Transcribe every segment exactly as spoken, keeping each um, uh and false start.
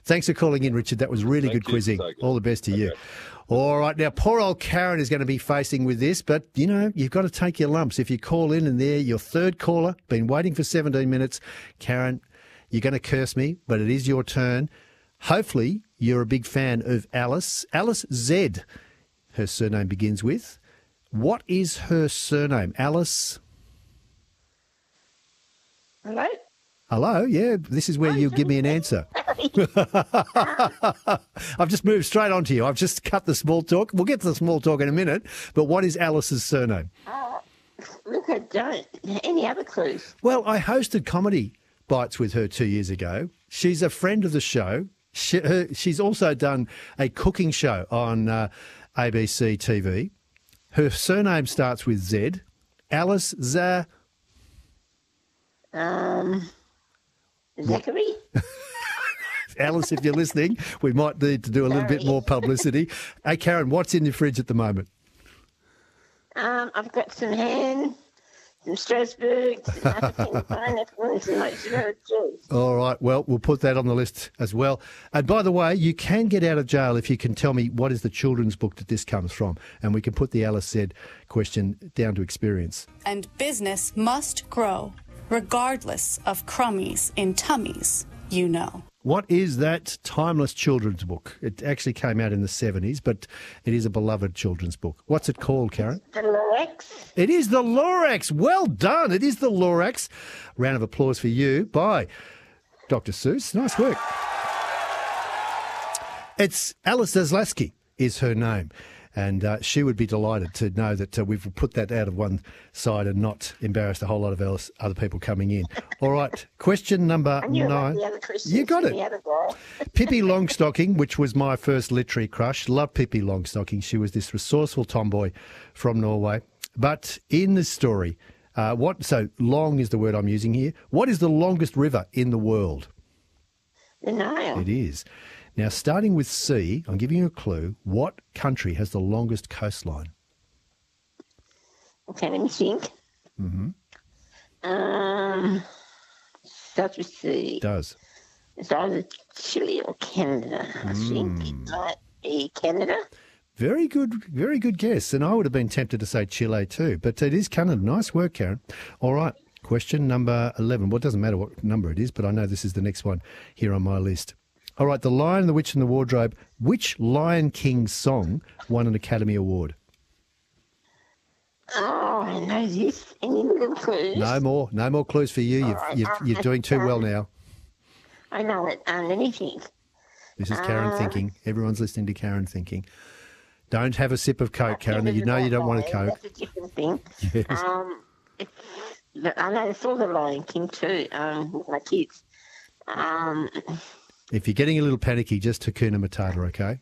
Thanks for calling in, Richard. That was really Thank good you. quizzing. So good. All the best to Okay. you. All right. Now, poor old Karen is going to be facing with this, but, you know, you've got to take your lumps. If you call in and they're your third caller, been waiting for seventeen minutes, Karen, you're going to curse me, but it is your turn. Hopefully, you're a big fan of Alice. Alice Z, her surname begins with. What is her surname? Alice? Hello? Hello, yeah, this is where you give me an answer. I've just moved straight on to you. I've just cut the small talk. We'll get to the small talk in a minute, but what is Alice's surname? Oh, look, I don't. Any other clues? Well, I hosted Comedy Bites with her two years ago. She's a friend of the show. She, her, she's also done a cooking show on uh, A B C T V. Her surname starts with Z. Alice Z. Um, Zachary? Alice, if you're listening, we might need to do a little bit Sorry. more publicity. Hey, Karen, what's in your fridge at the moment? Um, I've got some ham, some Strasbourg, some African pineapple, and some mozzarella cheese. All right, well, we'll put that on the list as well. And by the way, you can get out of jail if you can tell me what is the children's book that this comes from, and we can put the Alice said question down to experience. And business must grow, regardless of crummies in tummies, you know. What is that timeless children's book? It actually came out in the seventies, but it is a beloved children's book. What's it called, Karen? The Lorax. It is the Lorax. Well done. It is the Lorax. Round of applause for you by Doctor Seuss. Nice work. It's Alice Zaslavsky is her name. And uh, she would be delighted to know that uh, we've put that out of one side and not embarrassed a whole lot of else, other people coming in. All right, question number I knew about nine. the other questions You got from it. The other guy. Pippi Longstocking, which was my first literary crush. Loved Pippi Longstocking. She was this resourceful tomboy from Norway. But in this story, uh, what? So long is the word I'm using here. What is the longest river in the world? The Nile. It is. Now, starting with C, I'm giving you a clue. What country has the longest coastline? Okay, let me think. Mm-hmm. Um, starts with C. Does. It's either Chile or Canada, I think. Hmm. It might be Canada. Very good, very good guess. And I would have been tempted to say Chile too, but it is Canada. Nice work, Karen. All right, question number eleven. Well, it doesn't matter what number it is, but I know this is the next one here on my list. All right, The Lion, the Witch and the Wardrobe. Which Lion King song won an Academy Award? Oh, I know this. Any little clues? No more, no more clues for you. You've, right, you've, um, you're doing too well now. I know it. Um, let me think. This is Karen Uh, thinking. Everyone's listening to Karen thinking. Don't have a sip of Coke, Karen. Canada You know you don't want a Lion, Coke. That's a different thing. Yes. Um, it's, but I know I saw The Lion King too um, with my kids. Um, If you're getting a little panicky, just Hakuna Matata, okay?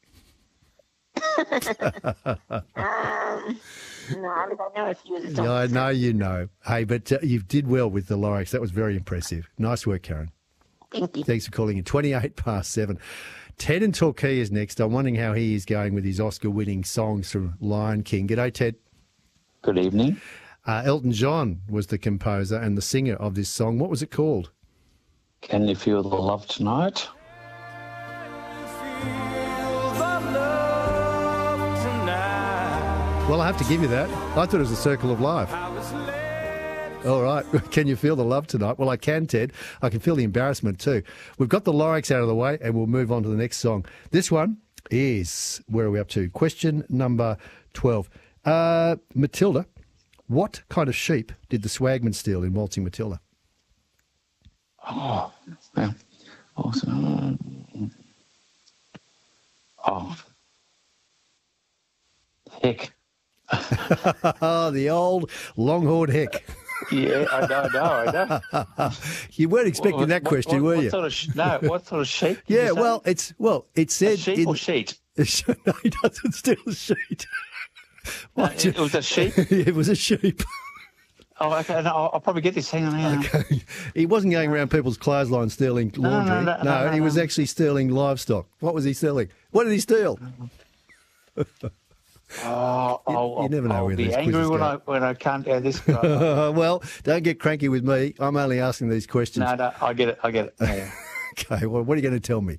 um, no, I don't know if you were the song. Yeah, I know you know. Hey, but uh, you did well with the Lorax. That was very impressive. Nice work, Karen. Thank you. Thanks for calling in. twenty-eight past seven. Ted in Torquay is next. I'm wondering how he is going with his Oscar-winning songs from Lion King. G'day, Ted. Good evening. Uh, Elton John was the composer and the singer of this song. What was it called? Can you feel the love tonight? Well, I have to give you that. I thought it was a Circle of Life. All right. Can you feel the love tonight? Well, I can, Ted. I can feel the embarrassment too. We've got the Lorax out of the way and we'll move on to the next song. This one is, where are we up to? Question number twelve. Uh, Matilda, what kind of sheep did the swagman steal in Waltzing Matilda? Oh, yeah. Awesome. Oh. Heck. Oh, the old longhorn heck. Yeah, I know, I know, I know. You weren't expecting What- that what- question, what, were what you? Sort of, sh- no, what sort of sheep? did Yeah, you say? well, it's well, it A said sheep in, or sheet? no, he doesn't steal a sheet. No, Why'd it was a sheep. it was a sheep. Oh, okay. No, I'll, I'll probably get this. Hang on, hang on. Okay. He wasn't going around people's clotheslines stealing no, laundry. no, no, no, no, he was no. actually stealing livestock. What was he stealing? What did he steal? Oh, I'll, you never know I'll where be these angry quizzes when go. I when I can't go this. No, Well, don't get cranky with me. I'm only asking these questions. no, I get it. I get it. Yeah. Okay, well, what are you going to tell me?